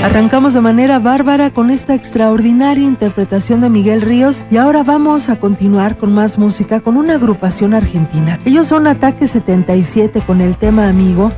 Arrancamos de manera bárbara con esta extraordinaria interpretación de Miguel Ríos y ahora vamos a continuar con más música con una agrupación argentina. Ellos son Ataque 77 con el tema Amigo.